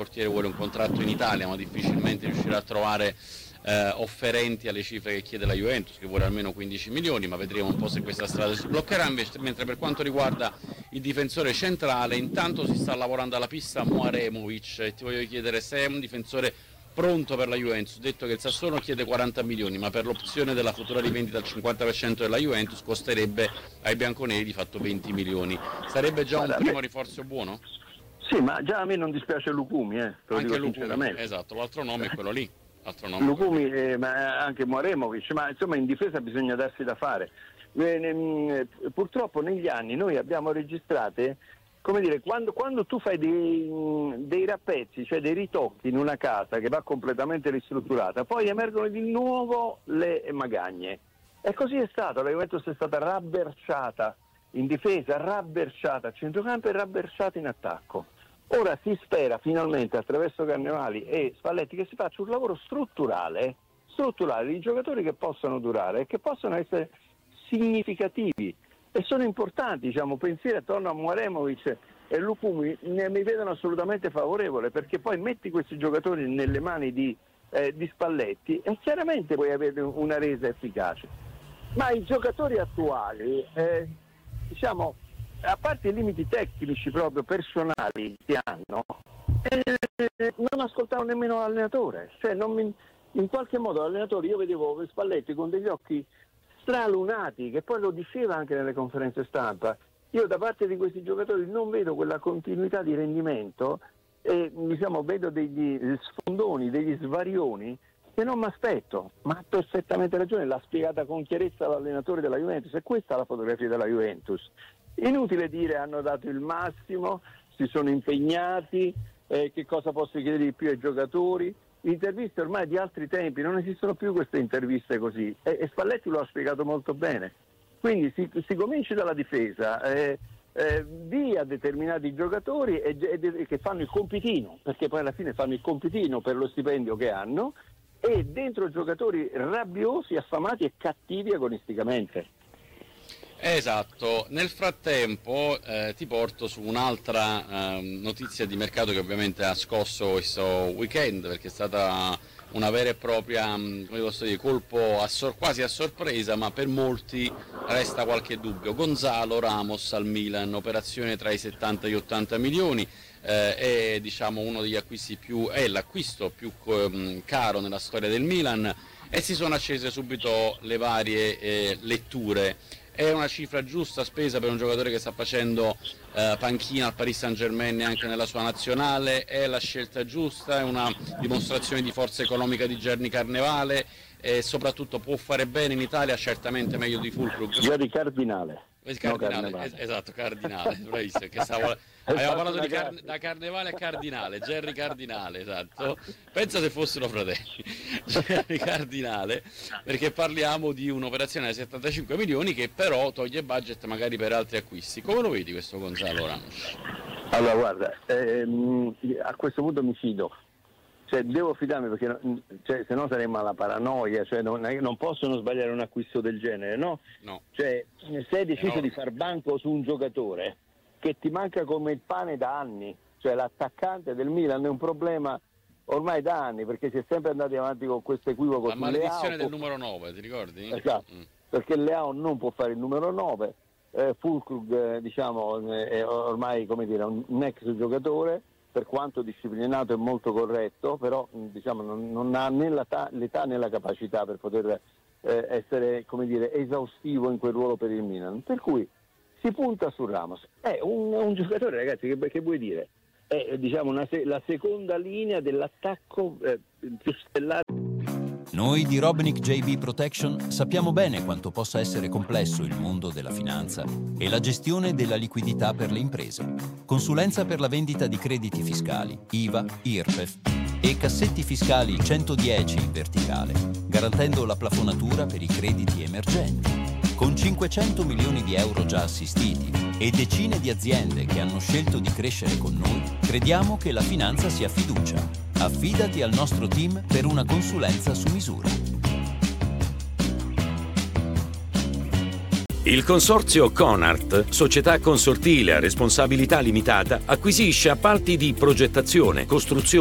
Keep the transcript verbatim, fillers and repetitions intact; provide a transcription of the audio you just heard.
portiere vuole un contratto in Italia, ma difficilmente riuscirà a trovare eh, offerenti alle cifre che chiede la Juventus, che vuole almeno quindici milioni, ma vedremo un po' se questa strada si sbloccherà. Invece, mentre per quanto riguarda il difensore centrale, intanto si sta lavorando alla pista Muaremovic, e ti voglio chiedere se è un difensore pronto per la Juventus. Detto che il Sassuolo chiede quaranta milioni, ma per l'opzione della futura rivendita al cinquanta per cento della Juventus costerebbe ai bianconeri di fatto venti milioni. Sarebbe già un primo rinforzo buono? Sì, ma già a me non dispiace Lukumi, eh, te lo anche dico Lukumi, sinceramente. esatto, l'altro nome è quello lì. L'altro nome Lukumi, eh, ma anche Muaremovic, ma insomma in difesa bisogna darsi da fare. Eh, ne, purtroppo negli anni noi abbiamo registrate, come dire, quando, quando tu fai dei, dei rappezzi, cioè dei ritocchi in una casa che va completamente ristrutturata, poi emergono di nuovo le magagne. E così è stato, la Juventus è stata rabberciata in difesa, rabberciata a centrocampo e rabberciata in attacco. Ora si spera finalmente attraverso Carnevali e Spalletti che si faccia un lavoro strutturale, strutturale di giocatori che possano durare e che possano essere significativi. E sono importanti, diciamo, pensieri attorno a Muaremovic e Lukumi ne, mi vedono assolutamente favorevole, perché poi metti questi giocatori nelle mani di, eh, di Spalletti e chiaramente puoi avere una resa efficace. Ma i giocatori attuali, eh, diciamo, a parte i limiti tecnici proprio personali che hanno, eh, non ascoltavano nemmeno l'allenatore, cioè non mi, in qualche modo l'allenatore, io vedevo Spalletti con degli occhi stralunati, che poi lo diceva anche nelle conferenze stampa. Io da parte di questi giocatori non vedo quella continuità di rendimento e diciamo vedo degli sfondoni, degli svarioni che non mi aspetto, ma ha perfettamente ragione, l'ha spiegata con chiarezza l'allenatore della Juventus, e questa è la fotografia della Juventus. Inutile dire hanno dato il massimo, si sono impegnati, eh, che cosa posso chiedere di più ai giocatori. Interviste ormai di altri tempi, non esistono più queste interviste così, e, e Spalletti lo ha spiegato molto bene. Quindi si, si cominci dalla difesa, eh, eh, via determinati giocatori e, e, che fanno il compitino, perché poi alla fine fanno il compitino per lo stipendio che hanno, e dentro giocatori rabbiosi, affamati e cattivi agonisticamente. Esatto, nel frattempo eh, ti porto su un'altra eh, notizia di mercato che ovviamente ha scosso questo weekend, perché è stata una vera e propria, come posso dire, colpo a sor- quasi a sorpresa, ma per molti resta qualche dubbio. Gonzalo Ramos al Milan, operazione tra i settanta e gli ottanta milioni, eh, è diciamo uno degli acquisti più, è l'acquisto più um, caro nella storia del Milan, e si sono accese subito le varie eh, letture. È una cifra giusta spesa per un giocatore che sta facendo eh, panchina al Paris Saint-Germain e anche nella sua nazionale? È la scelta giusta? È una dimostrazione di forza economica di Gianni Carnevale? E soprattutto può fare bene in Italia? Certamente meglio di Füllkrug. Io di Cardinale. Il Cardinale, no, es- esatto, Cardinale, bravissimo, che stavo... abbiamo parlato di car- da Carnevale a Cardinale, Gerry Cardinale, esatto, pensa se fossero fratelli, Gerry Cardinale, perché parliamo di un'operazione da settantacinque milioni che però toglie budget magari per altri acquisti. Come lo vedi questo Gonzalo Ramos? Allora guarda, ehm, a questo punto mi fido. Cioè, devo fidarmi, perché cioè, se no saremmo alla paranoia, cioè, non, non possono sbagliare un acquisto del genere, no? No. Cioè, se hai deciso no. di far banco su un giocatore che ti manca come il pane da anni, cioè l'attaccante del Milan è un problema ormai da anni, perché si è sempre andati avanti con questo equivoco. La maledizione Leao, del numero nove, ti ricordi? Esatto, mm. perché Leao non può fare il numero nove, eh, Füllkrug eh, diciamo, è ormai come dire, un, un ex giocatore, per quanto disciplinato e molto corretto, però diciamo, non, non ha né l'età, l'età né la capacità per poter eh, essere come dire, esaustivo in quel ruolo per il Milan. Per cui si punta su Ramos. È un, un giocatore, ragazzi, che, che vuoi dire? È diciamo, una, la seconda linea dell'attacco eh, più stellare. Noi di Robnick J B Protection sappiamo bene quanto possa essere complesso il mondo della finanza e la gestione della liquidità per le imprese. Consulenza per la vendita di crediti fiscali, I V A, I R P E F e cassetti fiscali centodieci in verticale, garantendo la plafonatura per i crediti emergenti. Con cinquecento milioni di euro già assistiti e decine di aziende che hanno scelto di crescere con noi, crediamo che la finanza sia fiducia. Affidati al nostro team per una consulenza su misura. Il consorzio Conart, società consortile a responsabilità limitata, acquisisce appalti di progettazione, costruzione